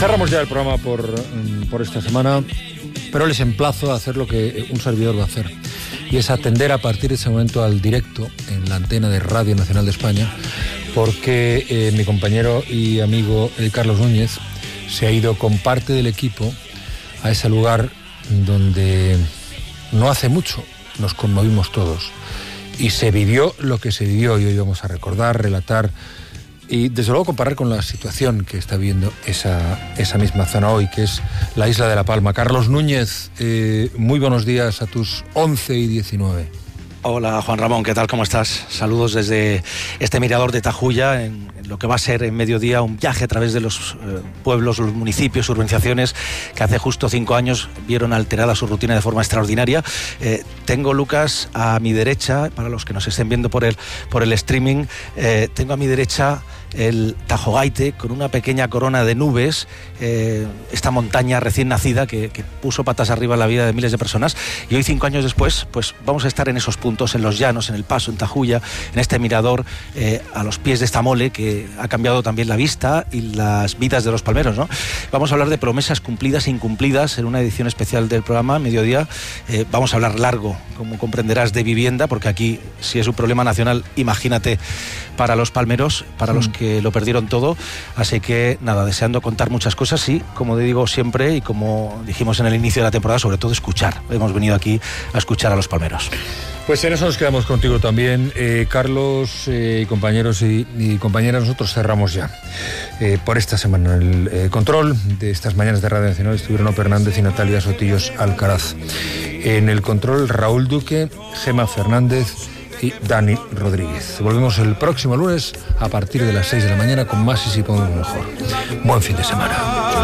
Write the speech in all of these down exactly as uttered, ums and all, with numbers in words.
Cerramos ya el programa por, por esta semana, pero les emplazo a hacer lo que un servidor va a hacer, y es atender a partir de ese momento al directo en la antena de Radio Nacional de España, porque eh, mi compañero y amigo eh, Carlos Núñez se ha ido con parte del equipo a ese lugar donde no hace mucho nos conmovimos todos y se vivió lo que se vivió, y hoy vamos a recordar, relatar y desde luego comparar con la situación que está viviendo esa, esa misma zona hoy, que es la isla de La Palma. Carlos Núñez, eh, muy buenos días a tus once y diecinueve. Hola Juan Ramón, ¿qué tal? ¿Cómo estás? Saludos desde este mirador de Tajuya, en, en lo que va a ser en mediodía un viaje a través de los eh, pueblos, los municipios, urbanizaciones que hace justo cinco años vieron alterada su rutina de forma extraordinaria. Eh, tengo, Lucas, a mi derecha, para los que nos estén viendo por el, por el streaming, eh, tengo a mi derecha el Tajogaite con una pequeña corona de nubes, eh, esta montaña recién nacida que, que puso patas arriba en la vida de miles de personas, y hoy, cinco años después, pues vamos a estar en esos puntos, en los llanos, en el paso, en Tajuya, en este mirador, eh, a los pies de esta mole que ha cambiado también la vista y las vidas de los palmeros, ¿no? Vamos a hablar de promesas cumplidas e incumplidas en una edición especial del programa Mediodía. Eh, vamos a hablar largo, como comprenderás, de vivienda, porque aquí, si es un problema nacional, imagínate para los palmeros, para mm. los que que lo perdieron todo, así que nada, deseando contar muchas cosas y, como digo siempre y como dijimos en el inicio de la temporada, sobre todo escuchar. Hemos venido aquí a escuchar a los palmeros. Pues en eso nos quedamos contigo también, eh, Carlos, eh, compañeros y, y compañeras. Nosotros cerramos ya eh, por esta semana el eh, control de estas mañanas de Radio Nacional. Estuvieron Ope Hernández y Natalia Sotillos Alcaraz. En el control, Raúl Duque, Gema Fernández y Dani Rodríguez. Volvemos el próximo lunes a partir de las seis de la mañana con más y si podemos mejor. Buen fin de semana.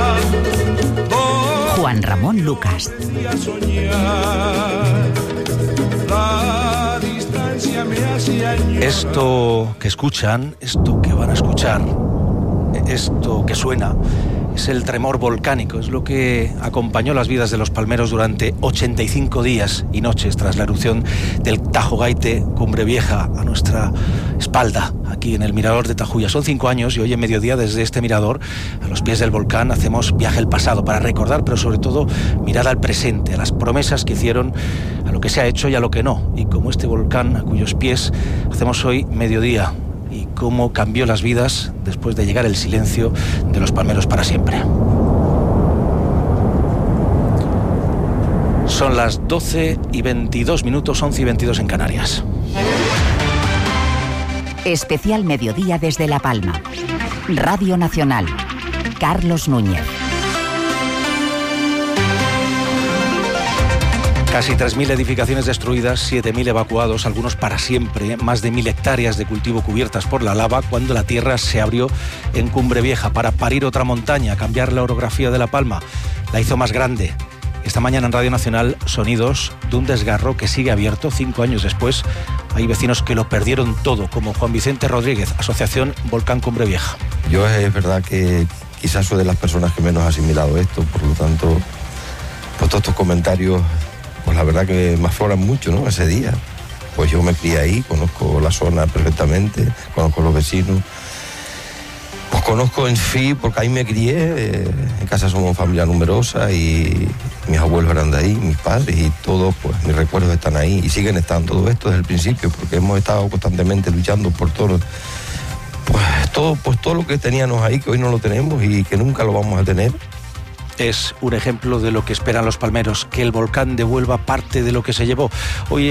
Juan Ramón Lucas. Esto que escuchan, esto que van a escuchar, esto que suena, es el tremor volcánico, es lo que acompañó las vidas de los palmeros durante ochenta y cinco días y noches tras la erupción del Tajogaite, Cumbre Vieja, a nuestra espalda, aquí en el mirador de Tajuya. Son cinco años y hoy en mediodía, desde este mirador, a los pies del volcán, hacemos viaje al pasado para recordar, pero sobre todo mirar al presente, a las promesas que hicieron, a lo que se ha hecho y a lo que no. Y como este volcán a cuyos pies hacemos hoy mediodía, y cómo cambió las vidas después de llegar el silencio de los palmeros para siempre. Son las doce y veintidós minutos, once y veintidós en Canarias. Especial Mediodía desde La Palma. Radio Nacional. Carlos Núñez. Casi tres mil edificaciones destruidas, siete mil evacuados, algunos para siempre, más de mil hectáreas de cultivo cubiertas por la lava cuando la tierra se abrió en Cumbre Vieja para parir otra montaña, cambiar la orografía de La Palma. La hizo más grande. Esta mañana en Radio Nacional, sonidos de un desgarro que sigue abierto cinco años después. Hay vecinos que lo perdieron todo, como Juan Vicente Rodríguez, Asociación Volcán Cumbre Vieja. Yo es verdad que quizás soy de las personas que menos ha asimilado esto, por lo tanto, pues todos estos comentarios, pues la verdad que me afloran mucho, ¿no? Ese día. Pues yo me crié ahí, conozco la zona perfectamente, conozco los vecinos. Pues conozco en fin, porque ahí me crié, eh, en casa somos familia numerosa y mis abuelos eran de ahí, mis padres y todos, pues mis recuerdos están ahí y siguen estando, todo esto desde el principio, porque hemos estado constantemente luchando por todo, pues todo, pues todo lo que teníamos ahí, que hoy no lo tenemos y que nunca lo vamos a tener. Es un ejemplo de lo que esperan los palmeros, que el volcán devuelva parte de lo que se llevó. Hoy